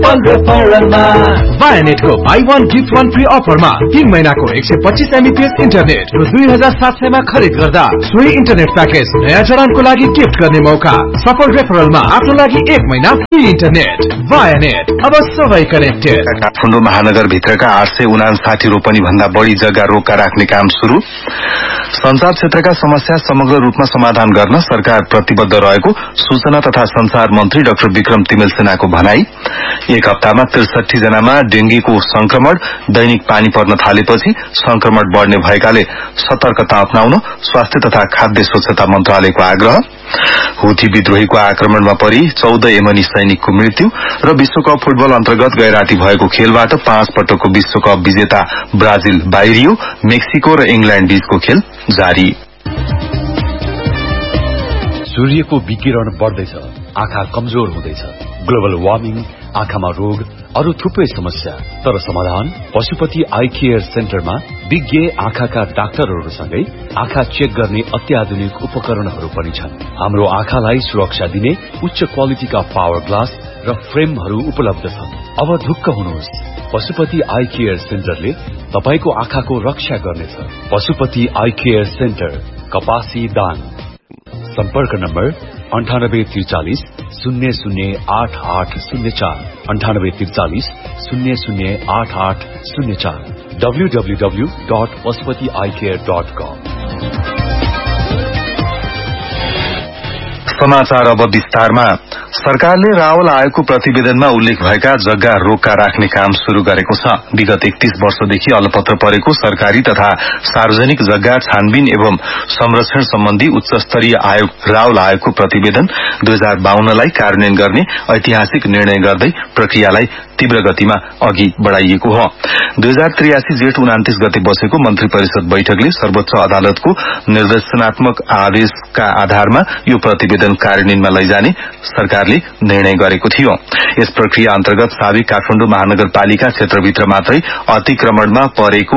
वायानेटको by 1 gift 1 free अफरमा 3 महिनाको 125 Mbps internet र 2700 मा खरिद गर्दा सोही इन्टरनेट प्याकेज नयाँ जडानको लागि गिफ्ट गर्ने मौका। सफल रेफरलमा आफ्नो लागि 1 महिना फ्री इन्टरनेट। वायानेट, अब सबै कनेक्टेड। काठमाडौँ महानगर भित्रका 859 रोपनी भन्दा बढी जग्गा रोका राख्ने काम शुरू। संचार क्षेत्रका समस्या समग्र रूपमा समाधान गर्न सरकार प्रतिबद्ध रहेको सूचना तथा संचार मन्त्री डाक्टर विक्रम तिमेल सेनाको भनाई। एक हप्तामा 63 जनामा डेंगीको संक्रमण। दैनिक पानी पर्न थालेपछि संक्रमण बढ़ने भएकाले सतर्कता अपनाउन स्वास्थ्य तथा खाद्य स्वच्छता मन्त्रालयको आग्रह। हुथी विद्रोहीको आक्रमणमा परि 14 यमनी सैनिकको मृत्यु र विश्वकप फुटबल अन्तर्गत गैराती भएको खेलबाट 5 पटकको विश्वकप विजेता ब्राजिल बाहिरियो। मेक्सिको र इंग्ल्याण्ड बीचको खेल जारी। सूर्यको विकिरण बढ्दैछ, आँखा कमजोर हुँदैछ। ग्लोबल वार्मिङ, आँखामा रोग, अरू थुप्रै समस्या। तर समाधान पशुपति आई केयर सेन्टरमा विज्ञ आँखाका डाक्टरहरूसँगै आँखा चेक गर्ने अत्याधुनिक उपकरणहरू पनि छन्। हाम्रो आँखालाई सुरक्षा दिने उच्च क्वालिटीका पावर ग्लास र फ्रेमहरू उपलब्ध छन्। अब ढुक्क हुनुहोस्, पशुपति आई केयर सेन्टरले तपाईको आँखाको रक्षा गर्नेछ। पशुपति आई केयर सेन्टर, कपासी दाङ। सम्पर्क नम्बर 9843 008804 9843 008804 www.pashupatieyecare.com। समाचार अब विस्तारमा। सरकारले रावल आयोगको प्रतिवेदनमा उल्लेख भएका जग्गा रोक्का राख्ने काम शुरू गरेको छ। विगत 31 वर्षदेखि अलपत्र परेको सरकारी तथा सार्वजनिक जग्गा छानबिन एवं संरक्षण सम्बन्धी उच्च स्तरीय आयोग रावल आयोगको प्रतिवेदन 2052 लाई कार्यान्वयन गर्ने ऐतिहासिक निर्णय गर्दै प्रक्रियालाई तीव्र गतिमा अघि बढ़ाइएको हो। 2083 जेठ 29 गते बसेको मन्त्री परिषद बैठकले सर्वोच्च अदालतको निर्देशनात्मक आदेशका आधारमा यो प्रतिवेदन कार्यान्वयनमा लैजाने सरकारले निर्णय गरेको थियो। यस प्रक्रिया अन्तर्गत साबिक काठमाडौँ महानगरपालिका क्षेत्रभित्र मात्रै अतिक्रमणमा परेको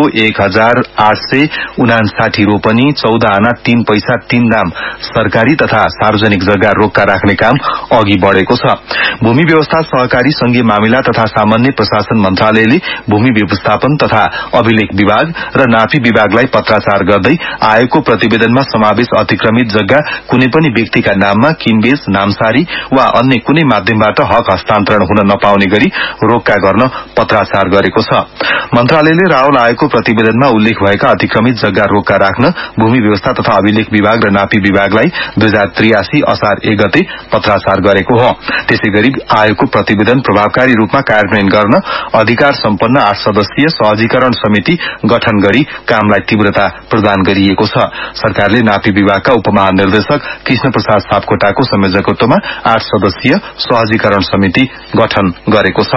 1859 रोपनी 14 आना 3 पैसा 3 दाम सरकारी तथा सार्वजनिक जग्गा रोक्का राख्ने काम अघि बढ़ेको छ। भूमि व्यवस्था सहकारी संघीय मामिला तथा सामान्य प्रशासन मन्त्रालयले भूमि व्यवस्थापन तथा अभिलेख विभाग र नापी विभागलाई पत्राचार गर्दै आयोगको प्रतिवेदनमा समावेश अतिक्रमित जग्गा कुनै पनि व्यक्तिका नाममा किनबेच, नामसारी वा अन्य कुनै माध्यमबाट हक हस्तान्तरण हुन नपाउने गरी रोक्का गर्न पत्राचार गरेको छ। मन्त्रालयले रावल आयोगको प्रतिवेदनमा उल्लेख भएका अतिक्रमित जग्गा रोक्का राख्न भूमि व्यवस्था तथा अभिलेख विभाग र नापी विभागलाई 2083 असार 1 गते पत्राचार गरेको हो। त्यसैगरी आयोगको प्रतिवेदन प्रभावकारी रूपमा कार्यान्वयन गर्न अधिकार सम्पन्न 8 सदस्यीय सहजीकरण समिति गठन गरी कामलाई तीव्रता प्रदान गरिएको छ। सरकारले नापी विभागका उपमहानिर्देशक कृष्ण प्रसाद सापकोटाको संयोजकत्वमा 8 सदस्यीय सहजीकरण समिति गठन गरेको छ।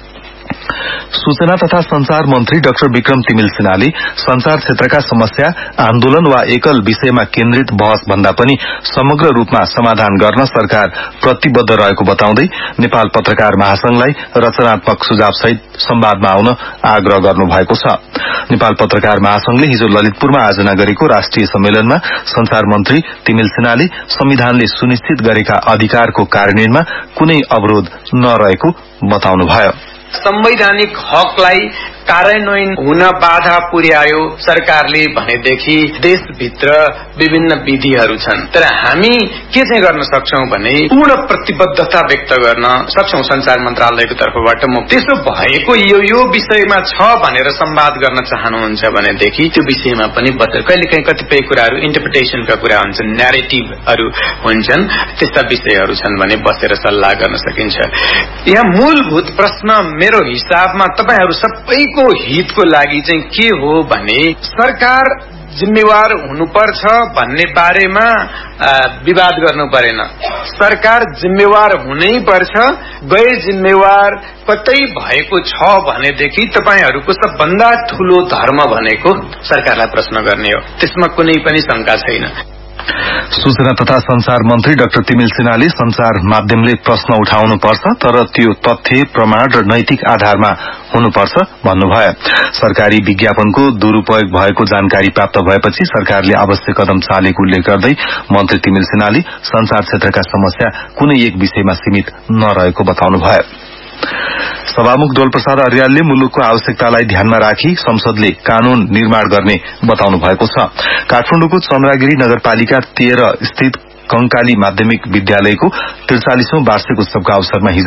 सूचना तथा संचार मन्त्री डाक्टर विक्रम तिमेल सेनाले संचार क्षेत्रका समस्या आन्दोलन वा एकल विषयमा केन्द्रित बहस भन्दा पनि समग्र रूपमा समाधान गर्न सरकार प्रतिबद्ध रहेको बताउँदै नेपाल पत्रकार महासंघलाई रचनात्मक सुझावसहित संवादमा आउन आग्रह गर्नु भएको छ। नेपाल पत्रकार महासंघले हिजो ललितपुरमा आयोजना गरेको राष्ट्रिय सम्मेलनमा संचार मन्त्री तिमेल सेनाले संविधानले सुनिश्चित गरेका अधिकारको कार्यान्वयनमा कुनै अवरोध नरहेको बताउनुभयो। संवैधानिक हकलाई कार्यान्वयन हुन बाधा पुर्यायो सरकारले भनेदेखि देशभित्र विभिन्न विधिहरू छन्। तर हामी के चाहिँ गर्न सक्छौं भने पूर्ण प्रतिबद्धता व्यक्त गर्न सक्छौं संचार मन्त्रालयको तर्फबाट। म त्यसो भएको यो विषयमा छ भनेर संवाद गर्न चाहनुहुन्छ भनेदेखि त्यो विषयमा पनि कहिलेकाहीँ कतिपय कुराहरू इन्टरप्रिटेसनका कुरा हुन्छन्, न्यारेटिभहरू हुन्छन्, त्यस्ता विषयहरू छन् भने बसेर सल्लाह गर्न सकिन्छ। यहाँ मूलभूत प्रश्न मेरो हिसाबमा तपाईहरू सबैको हितको लागि चाहिँ के हो भने सरकार जिम्मेवार हुनुपर्छ भन्ने बारेमा विवाद गर्नु परेन। सरकार जिम्मेवार हुनै पर्छ। गैर जिम्मेवार कतै भएको छ भनेदेखि तपाईहरूको सबभन्दा ठूलो धर्म भनेको सरकारलाई प्रश्न गर्ने हो। त्यसमा कुनै पनि शंका छैन। सूचना तथा संचार मन्त्री डाक्टर तिमेल सेनाले संचार माध्यमले प्रश्न उठाउनुपर्छ, तर त्यो तथ्य, प्रमाण र नैतिक आधारमा हुनुपर्छ भन्नुभयो। सरकारी विज्ञापनको दुरूपयोग भएको जानकारी प्राप्त भएपछि सरकारले आवश्यक कदम चालेको उल्लेख गर्दै मन्त्री तिमेल सेनाले संचार क्षेत्रका समस्या कुनै एक विषयमा सीमित नरहेको बताउनुभयो। सभामुख डोलप्रसाद अर्यालले मुलुकको आवश्यकतालाई ध्यानमा राखी संसदले कानून निर्माण गर्ने बताउनु भएको छ। काठमाडौँको चन्द्रगिरी नगरपालिका 13 स्थित कंकाली माध्यमिक विद्यालयको 43औं वार्षिक उत्सवका अवसरमा